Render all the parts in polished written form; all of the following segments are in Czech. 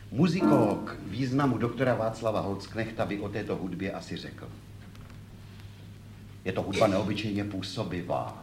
Muzikolog významu doktora Václava Holzknechta by o této hudbě asi řekl. Je to hudba neobyčejně působivá,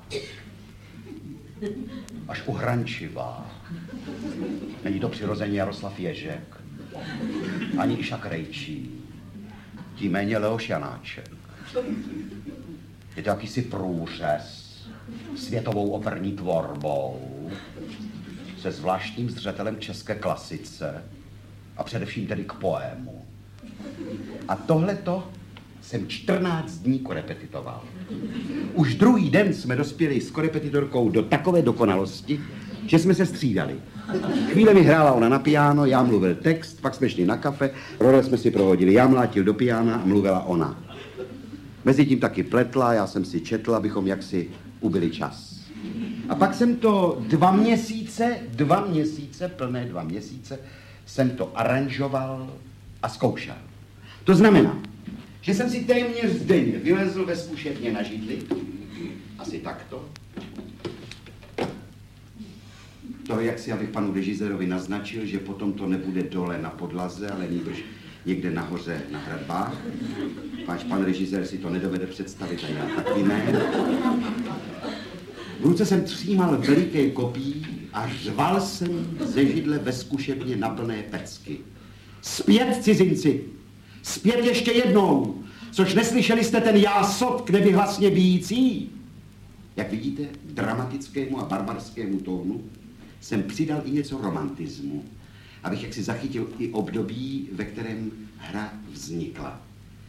až uhrančivá. Není to přirozeně Jaroslav Ježek, ani Iša Krejčí, tím méně Leoš Janáček. Je to jakýsi průřez světovou operní tvorbou se zvláštním zřetelem české klasice a především tedy k poému. A tohleto jsem 14 dní korepetitoval. Už druhý den jsme dospěli s korepetitorkou do takové dokonalosti, že jsme se střídali. Chvíle mi hrála ona na piano, já mluvil text, pak jsme šli na kafe, role jsme si prohodili, já mlátil do piana a mluvila ona. Mezitím taky pletla, já jsem si četl, abychom jaksi ubili čas. A pak jsem to 2 měsíce, plné 2 měsíce, jsem to aranžoval a zkoušel. To znamená, že jsem si téměř denně vylezl ve zkušebně na židli, asi takto. To jak si, abych panu režisérovi naznačil, že potom to nebude dole na podlaze, ale nýbrž někde nahoře na hradbách. Páč pan režisér si to nedovede představit a já taky ne. V ruce jsem třímal veliké kopí a řval jsem ze židle ve zkušebně na plné pecky. Zpět, cizinci! Zpět ještě jednou! Což neslyšeli jste ten jásot k nebi hlasně bijící? Jak vidíte, dramatickému a barbarskému tónu jsem přidal i něco romantismu, abych jaksi zachytil i období, ve kterém hra vznikla.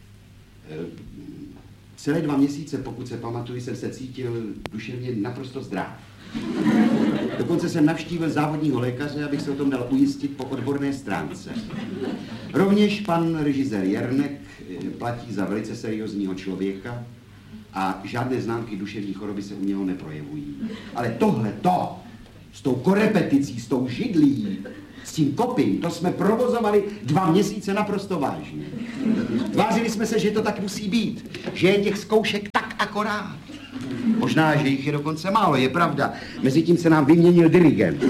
Celé 2 měsíce, pokud se pamatuju, jsem se cítil duševně naprosto zdrav. Dokonce jsem navštívil závodního lékaře, abych se o tom dal ujistit po odborné stránce. Rovněž pan režisér Jernek platí za velice seriózního člověka a žádné známky duševní choroby se u něho neprojevují. Ale tohleto, s tou korepeticí, s tou židlí, s tím kopím, to jsme provozovali 2 měsíce naprosto vážně. Tvářili jsme se, že to tak musí být, že je těch zkoušek tak akorát. Možná, že jich je dokonce málo, je pravda. Mezitím se nám vyměnil dirigent.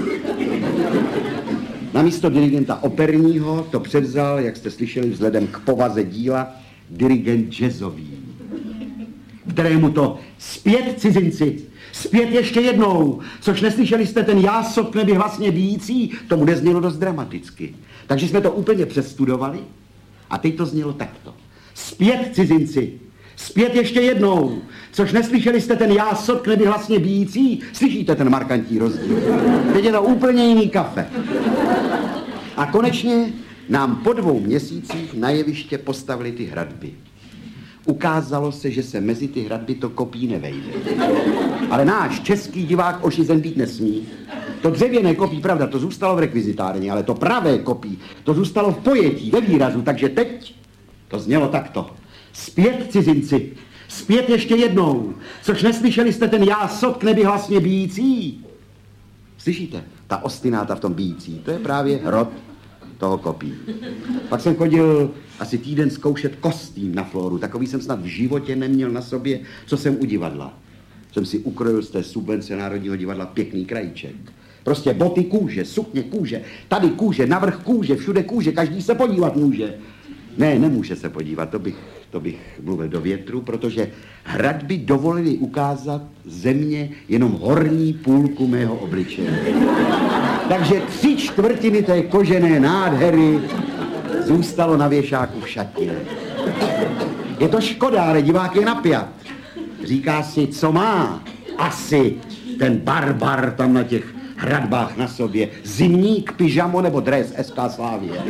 Namísto dirigenta operního to převzal, jak jste slyšeli, vzhledem k povaze díla, dirigent jazzový, kterému to zpět, cizinci, zpět ještě jednou, což neslyšeli jste ten jásot k nebi hlasně bijící, tomu neznělo dost dramaticky. Takže jsme to úplně přestudovali a teď to znělo takto. Zpět, cizinci, zpět ještě jednou, což neslyšeli jste ten jásot k nebi hlasně bijící, slyšíte ten markantní rozdíl. Teď je to úplně jiný kafe. A konečně nám po 2 měsících na jeviště postavili ty hradby. Ukázalo se, že se mezi ty hradby to kopí nevejde. Ale náš český divák ošizen být nesmí. To dřevěné kopí, pravda, to zůstalo v rekvizitárně, ale to pravé kopí, to zůstalo v pojetí, ve výrazu, takže teď to znělo takto. Zpět, cizinci, zpět ještě jednou, což neslyšeli jste ten jásot k nebi hlasně bijící. Slyšíte? Ta ostináta v tom bijící, to je právě rod toho kopí. Pak jsem chodil asi týden zkoušet kostým na Floru, takový jsem snad v životě neměl na sobě, co jsem u divadla. Jsem si ukrojil z té subvence Národního divadla pěkný krajíček. Prostě boty kůže, sukně kůže, tady kůže, navrch kůže, všude kůže, každý se podívat může. Ne, nemůže se podívat, to bych mluvil do větru, protože hradby dovolili ukázat země jenom horní půlku mého obličeje. Takže 3/4 té kožené nádhery zůstalo na věšáku v šatě. Je to škoda, ale divák je napjat. Říká si, co má asi ten barbar tam na těch hradbách na sobě. Zimník, pyžamo nebo dres SK Slavie.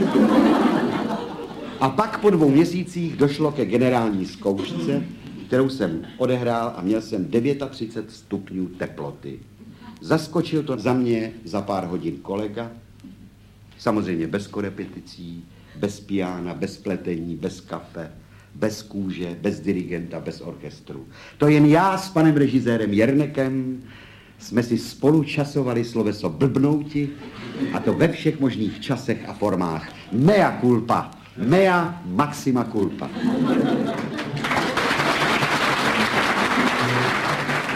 A pak po 2 měsících došlo ke generální zkoušce, kterou jsem odehrál a měl jsem 39 stupňů teploty. Zaskočil to za mě za pár hodin kolega, samozřejmě bez korepeticí, bez piana, bez pletení, bez kafe, bez kůže, bez dirigenta, bez orchestru. To jen já s panem režisérem Jernekem jsme si spolu časovali sloveso blbnouti, a to ve všech možných časech a formách. Mea culpa, mea maxima culpa.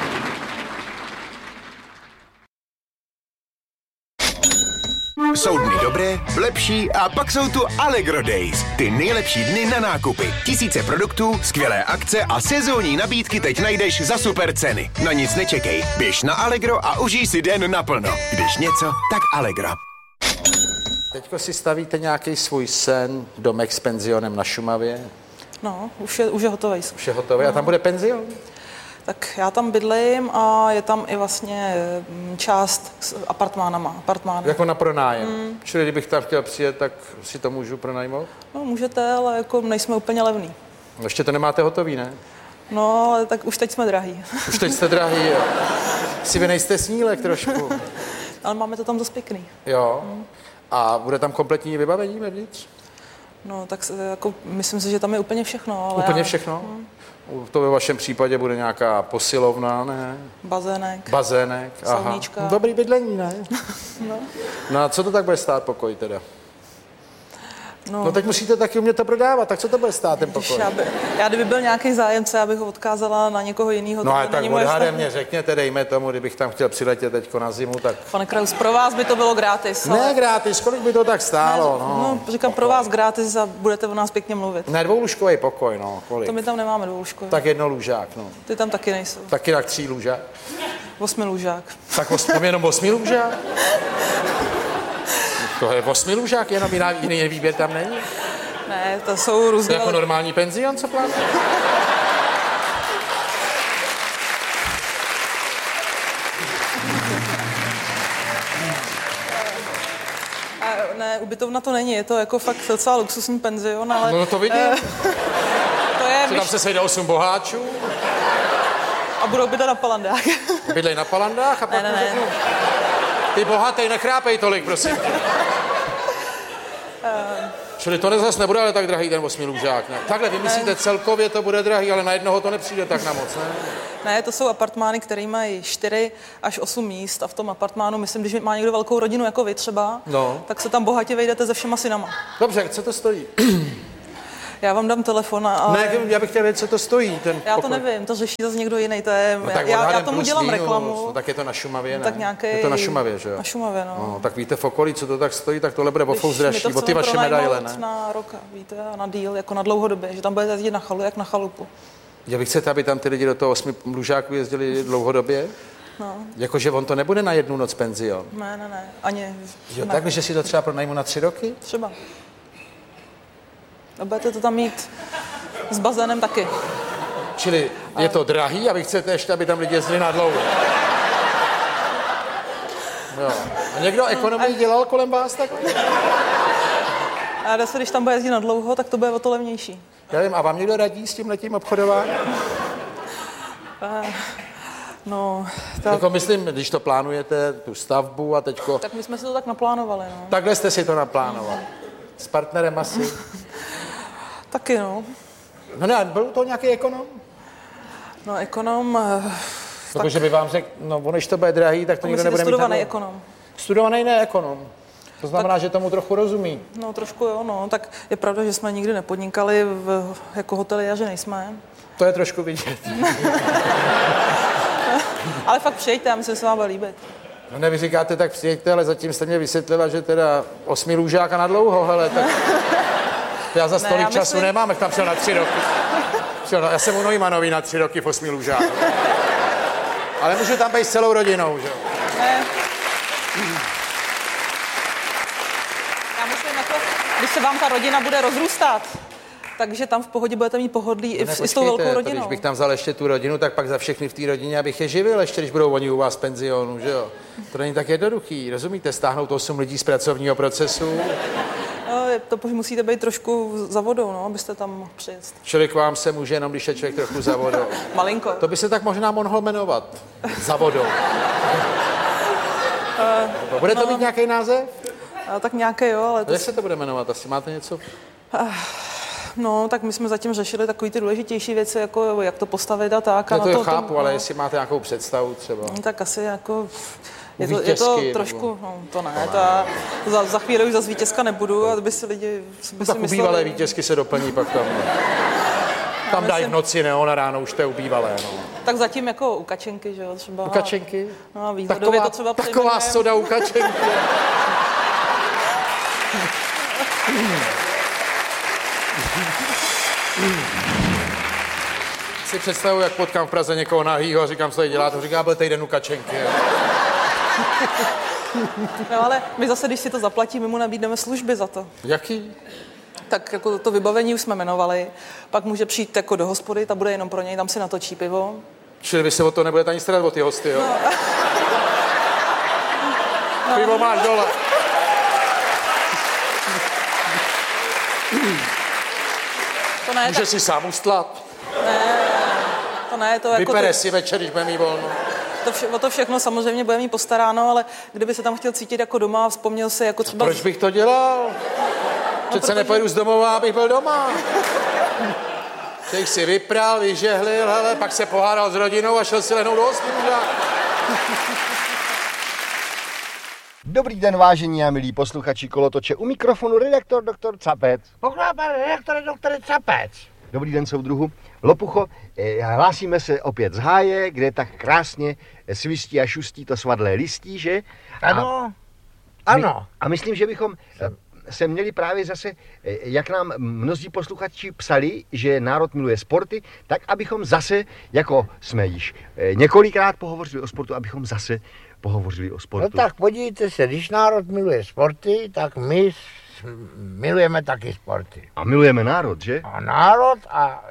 Jsou dny, Dny dobré, lepší a pak jsou tu Allegro Days. Ty nejlepší dny na nákupy. Tisíce produktů, skvělé akce a sezónní nabídky teď najdeš za super ceny. Na nic nečekej, běž na Allegro a užij si den naplno. Když něco, tak Allegro. Teďko si stavíte nějaký svůj sen, domek s penzionem na Šumavě? No, už je hotový. Už je hotový. A tam bude penzion? Tak já tam bydlím a je tam i vlastně část s apartmány. Jako na pronájem. Čili kdybych tam chtěl přijet, tak si to můžu pronajmout? No, můžete, ale jako nejsme úplně levný. Ještě to nemáte hotový, ne? No, ale tak už teď jsme drahý. Už teď jste drahý, jo. Si vy nejste snílek trošku. Ale máme to tam dost pěkný. Jo. A bude tam kompletní vybavení vevnitř? No, tak jako, myslím si, že tam je úplně všechno. Ale úplně všechno? To ve vašem případě bude nějaká posilovna, ne? Bazének. Aha. Sauníčka. Dobrý bydlení, ne? No. No a co to tak bude stát pokoj teda? No teď musíte taky umět to prodávat, tak co to bude stát ten pokoj? Já kdyby byl nějaký zájemce, abych ho odkázala na někoho jiného. No ale tak odhadem mě řekněte, dejme tomu, kdybych tam chtěl přiletět teďko na zimu, tak... Pane Kraus, pro vás by to bylo gratis. Ne ale... gratis, kolik by to tak stálo? Ne, no, říkám pro vás gratis a budete o nás pěkně mluvit. Ne, dvoulůžkový pokoj, no, kolik? To my tam nemáme dvoulůžkový. Tak jednolůžák, no. Ty tam taky nejsou. Taky tak 3 lůžák? 8 lůžák. Tak jenom 8 lůžák? To je 8 lůžák, jenom jiný výběr tam není? Ne, to jsou různé... To je jako normální penzion, co plánuje? Ne, ubytovna to není, je to jako fakt docela luxusní penzion, ale... No to vidím. To je... Tam se sejde 8 boháčů. A budou bydlet na Palandách. Bydlej na Palandách a pak ne. řeknu... Ty bohatej, nechrápej tolik, prosím. Čili to zase nebude ale tak drahý ten 8 lůžák, ne? Takhle vymyslíte, celkově to bude drahý, ale na jednoho to nepřijde tak na moc, ne? Ne, to jsou apartmány, které mají 4 až 8 míst a v tom apartmánu, myslím, když má někdo velkou rodinu jako vy třeba, tak se tam bohatě vejdete se všema synama. Dobře, co to stojí? Já vám dám telefon a... Ne, já bych chtěl vědět, co to stojí, ten Já pokoj. To nevím, to řeší zase někdo jiný, to je... No, já tomu dělám reklamu. No, tak je to na Šumavě, ne? Tak nějaký... Je to na Šumavě, že jo? Na Šumavě, no. No. Tak víte v okolí, co to tak stojí, tak tohle bude o fous dražší, o ty vaše medaile, ne? Na rok, víte, na díl, jako na dlouhodobě, že tam budete jezdit na chalu, jak na chalupu. Já bych chcete, aby tam ty lidi do toho 8 lůžáků jezdili dlouhodobě? No. Jakože on to nebude na jednu noc penzion? Ne, ani... Jo, tak, že si to třeba pronajmu na 3 roky? Třeba. A budete to tam mít s bazénem taky. Čili je to drahý a vy chcete ještě, aby tam lidi jezdili na dlouho. Jo. A někdo ekonomii dělal kolem vás takhle? A zase, když tam bude jezdit na dlouho, tak to bude o to levnější. Já vím, a vám někdo radí s tímhletím obchodováním? No, tak... Jako myslím, když to plánujete, tu stavbu a teďko... Tak my jsme si to tak naplánovali, no. Takhle jste si to naplánovali. S partnerem asi? Taky, no. No ne, byl to nějaký ekonom? No, ekonom... Protože by vám řekl, no když to bude drahý, tak to nikdo nebude mít. Studovaný ekonom. Studovaný ne ekonom. To znamená, že tomu trochu rozumí. No, trošku jo, no. Tak je pravda, že jsme nikdy nepodnikali jako hoteliéři nejsme. To je trošku vidět. Ale fakt přijďte, já myslím, že se vám bude líbit. No ne, vy říkáte, tak přijďte, ale zatím jste mě vysvětlila, že teda 8 lůžáka na dlouho, hele, tak... Já za tolik času nemám, jak tam přijel na 3 roky. Já jsem u Neumannový na 3 roky v 8 lůžáku. Ale můžu tam být s celou rodinou, že jo? Ne. Já myslím, jako, když se vám ta rodina bude rozrůstat, takže tam v pohodě budete mít pohodlí i s tou velkou rodinou. Když bych tam vzal ještě tu rodinu, tak pak za všechny v té rodině, abych je živil, ještě když budou oni u vás v penzionu, že jo? To není tak jednoduchý, rozumíte? Stáhnout 8 lidí z pracovního procesu. No, to musíte být trošku za vodou, no, abyste tam mohl přijet. Člověk k vám se může jenom, když je člověk trochu za vodou. Malinko. To by se tak možná mohl jmenovat. Za vodou. Bude to mít nějaký název? Tak nějaký, jo, ale... Jak se to bude jmenovat? Asi máte něco? No, tak my jsme zatím řešili takové ty důležitější věci, jako jak to postavit a tak. Já to chápu, ale jestli máte nějakou představu třeba. No, tak asi jako... Je to trošku, no to ne, za chvíli už za vítězka nebudu, aby si lidi by tak ubývalé vítězky se doplní pak tam. Tam dají v noci, ne, na ráno už to je ubývalé, no. Tak zatím jako u Kačenky, že jo, třeba. U Kačenky? No a výhledově to třeba taková soda u Kačenky. Si představuji, jak potkám v Praze někoho nahýho a říkám, co tady dělá, to říká, byl týden u Kačenky. No ale my zase, když si to zaplatíme, mu nabídneme služby za to. Jaký? Tak jako to vybavení už jsme jmenovali, pak může přijít jako do hospody, ta bude jenom pro něj, tam si natočí pivo. Čili vy se o to nebudete ani starat o ty hosty, jo? No. Pivo máš dole. To ne, může tak... si sám ustlat. Ne, to jako... Vypere si večer, když bude mít volno. O to všechno samozřejmě bude mít postaráno, ale kdyby se tam chtěl cítit jako doma a vzpomněl si jako třeba... Proč bych to dělal? Přece nepojedu z domova, abych byl doma. Teď si vypral, vyžehlil, hele, pak se pohádal s rodinou a šel si lehnout do hospůdka. Dobrý den, vážení a milí posluchači Kolotoče, u mikrofonu redaktor doktor Capec. Redaktor doktor Capec. Dobrý den, soudruhu. Lopucho, hlásíme se opět z háje, kde tak krásně svistí a šustí to svadlé listí, že? Ano, ano. A myslím, že bychom se měli právě zase, jak nám mnozí posluchači psali, že národ miluje sporty, tak abychom zase, jako jsme již několikrát pohovořili o sportu, abychom zase pohovořili o sportu. No tak podívejte se, když národ miluje sporty, tak my milujeme taky sporty. A milujeme národ, že? A národ a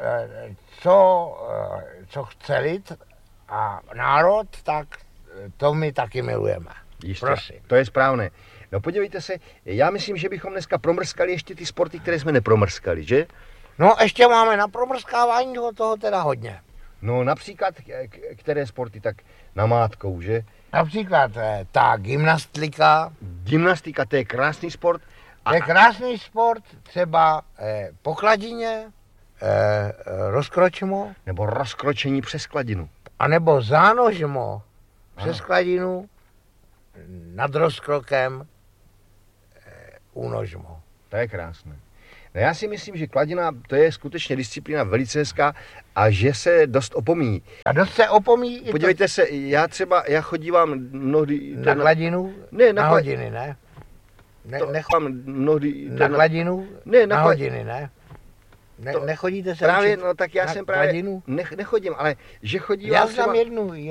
co chce lid a národ, tak to my taky milujeme. Jistě, prosím. To je správné. No podívejte se, já myslím, že bychom dneska promrskali ještě ty sporty, které jsme nepromrskali, že? No ještě máme na promrskávání toho teda hodně. No například, které sporty, tak namátkou, že? Například ta gymnastika. Gymnastika, to je krásný sport. To je krásný sport, třeba po kladině, rozkročmo. Nebo rozkročení přes kladinu. A nebo zánožmo přes kladinu, nad rozkrokem, únožmo. To je krásné. No já si myslím, že kladina, to je skutečně disciplína velice hezká a že se dost opomíjí. A dost se opomíjí? Podívejte se, já chodívám mnohdy... Na kladinu? Ne, na hodiny, ne? Mnohdy... Na kladinu? Ne, na hodiny, ne? Nechodíte se právě, učit no tak já jsem právě... kladinu? Nechodím, ale že chodím... Já znám jednu